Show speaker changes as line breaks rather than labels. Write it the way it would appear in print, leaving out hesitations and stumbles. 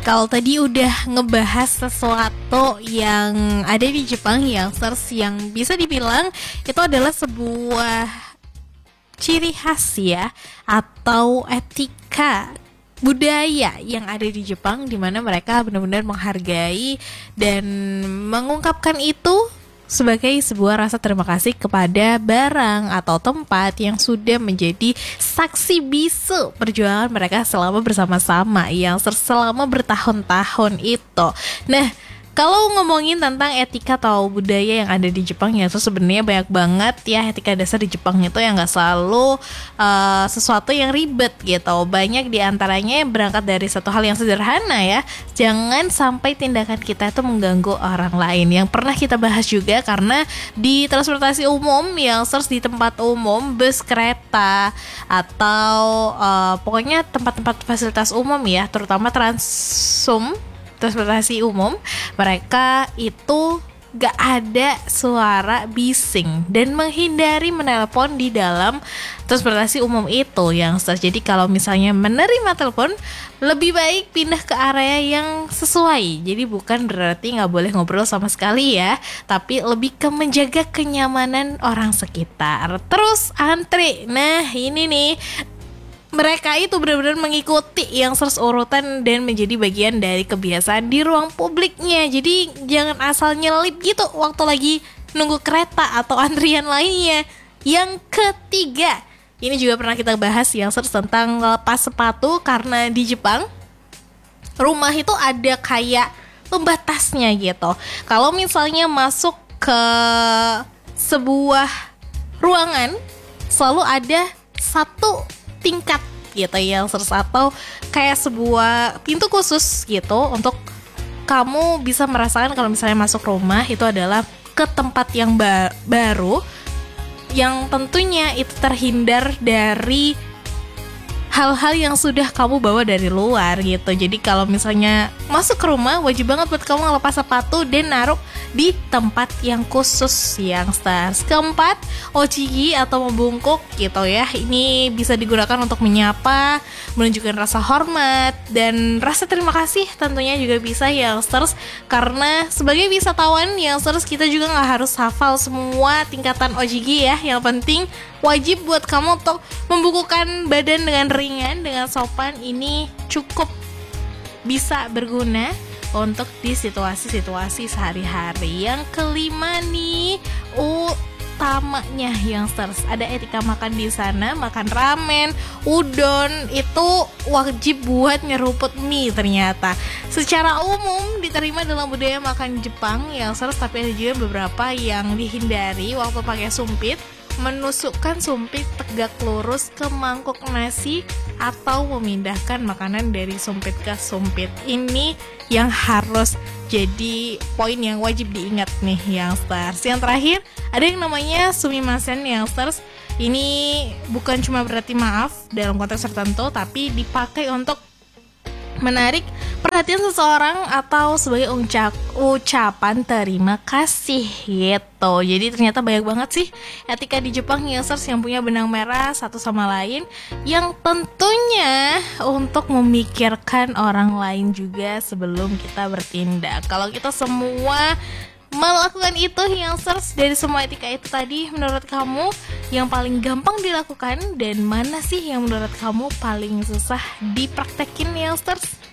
Kalau tadi udah ngebahas sesuatu yang ada di Jepang yang bisa dibilang itu adalah sebuah ciri khas ya atau etika budaya yang ada di Jepang, di mana mereka benar-benar menghargai dan mengungkapkan itu sebagai sebuah rasa terima kasih kepada barang atau tempat yang sudah menjadi saksi bisu perjuangan mereka selama bersama-sama yang selama bertahun-tahun itu. Nah, kalau ngomongin tentang etika atau budaya yang ada di Jepang ya, itu sebenarnya banyak banget ya etika dasar di Jepang itu yang gak selalu sesuatu yang ribet gitu. Banyak diantaranya yang berangkat dari satu hal yang sederhana ya, jangan sampai tindakan kita itu mengganggu orang lain. Yang pernah kita bahas juga karena di transportasi umum yang di tempat umum, bus, kereta, atau pokoknya tempat-tempat fasilitas umum ya, terutama transportasi umum, mereka itu gak ada suara bising dan menghindari menelpon di dalam transportasi umum itu yang jadi kalau misalnya menerima telepon lebih baik pindah ke area yang sesuai. Jadi bukan berarti gak boleh ngobrol sama sekali ya, tapi lebih ke menjaga kenyamanan orang sekitar. Terus antri, nah ini nih, mereka itu benar-benar mengikuti yang urutan dan menjadi bagian dari kebiasaan di ruang publiknya. Jadi jangan asal nyelip gitu waktu lagi nunggu kereta atau antrian lainnya. Yang ketiga, ini juga pernah kita bahas yang tentang lepas sepatu, karena di Jepang rumah itu ada kayak pembatasnya gitu. Kalau misalnya masuk ke sebuah ruangan selalu ada satu tingkat gitu ya, atau kayak sebuah pintu khusus gitu untuk kamu bisa merasakan kalau misalnya masuk rumah itu adalah ke tempat yang baru yang tentunya itu terhindar dari hal-hal yang sudah kamu bawa dari luar gitu. Jadi kalau misalnya masuk ke rumah wajib banget buat kamu ngelepas sepatu dan naruh di tempat yang khusus yang keempat, ojigi atau membungkuk gitu ya. Ini bisa digunakan untuk menyapa, menunjukkan rasa hormat dan rasa terima kasih tentunya juga bisa yang karena sebagai wisatawan yang kita juga nggak harus hafal semua tingkatan ojigi ya. Yang penting wajib buat kamu untuk membukukan badan dengan ringan, dengan sopan. Ini cukup bisa berguna untuk di situasi-situasi sehari-hari. Yang kelima nih, utamanya yang ada etika makan di sana. Makan ramen, udon itu wajib buat nyeruput mie ternyata. Secara umum diterima dalam budaya makan Jepang yang tapi ada juga beberapa yang dihindari waktu pakai sumpit. Menusukkan sumpit tegak lurus ke mangkuk nasi atau memindahkan makanan dari sumpit ke sumpit. Ini yang harus jadi poin yang wajib diingat nih yang Yang terakhir ada yang namanya sumimasen yang ini bukan cuma berarti maaf dalam konteks tertentu, tapi dipakai untuk menarik perhatian seseorang atau sebagai ucapan terima kasih gitu. Jadi ternyata banyak banget sih etika di Jepang yang punya benang merah satu sama lain, yang tentunya untuk memikirkan orang lain juga sebelum kita bertindak. Kalau kita semua melakukan itu yang dari semua etika itu tadi, menurut kamu yang paling gampang dilakukan dan mana sih yang menurut kamu paling susah dipraktekin yang